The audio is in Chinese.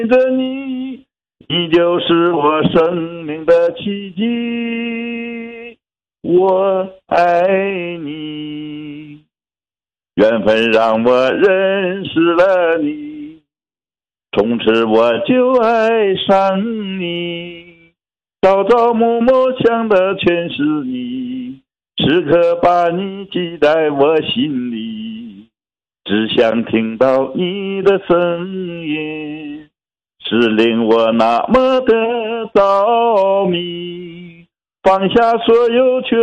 着你，你就是我生命的奇迹，我爱你。缘分让我认识了你，从此我就爱上你，朝朝暮暮想的全是你，时刻把你记在我心里，只想听到你的声音，是令我那么的着迷，放下所有却